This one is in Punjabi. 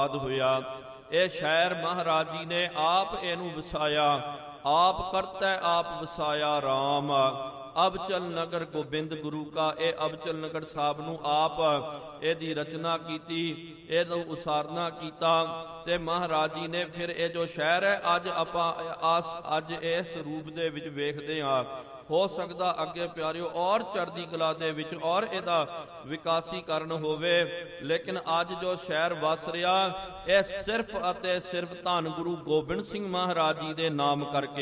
ਹੋਇਆ। ਇਹ ਸ਼ਹਿਰ ਮਹਾਰਾਜ ਜੀ ਨੇ ਆਪ ਇਹਨੂੰ ਵਸਾਇਆ, ਆਪ ਕਰਤਾ ਆਪ ਵਸਾਇਆ ਰਾਮ। ਅਬਚਲ ਨਗਰ ਗੋਬਿੰਦ ਗੁਰੂ ਕਾ, ਇਹ ਅਬਚਲ ਨਗਰ ਸਾਹਿਬ ਨੂੰ ਆਪ ਇਹਦੀ ਰਚਨਾ ਕੀਤੀ, ਇਹਨੂੰ ਉਸਾਰਨਾ ਕੀਤਾ। ਤੇ ਮਹਾਰਾਜ ਜੀ ਨੇ ਫਿਰ ਇਹ ਜੋ ਸ਼ਹਿਰ ਹੈ ਅੱਜ ਆਪਾਂ ਅੱਜ ਇਸ ਰੂਪ ਦੇ ਵਿੱਚ ਵੇਖਦੇ ਹਾਂ। ਹੋ ਸਕਦਾ ਅੱਗੇ ਪਿਆਰਿਓ ਔਰ ਚੜ੍ਹਦੀ ਕਲਾ ਦੇ ਵਿੱਚ ਔਰ ਇਹਦਾ ਵਿਕਾਸੀਕਰਨ ਹੋਵੇ, ਲੇਕਿਨ ਅੱਜ ਜੋ ਸ਼ਹਿਰ ਵਸ ਰਿਹਾ ਇਹ ਸਿਰਫ ਅਤੇ ਸਿਰਫ ਧੰਨ ਗੁਰੂ ਗੋਬਿੰਦ ਸਿੰਘ ਮਹਾਰਾਜ ਜੀ ਦੇ ਨਾਮ ਕਰਕੇ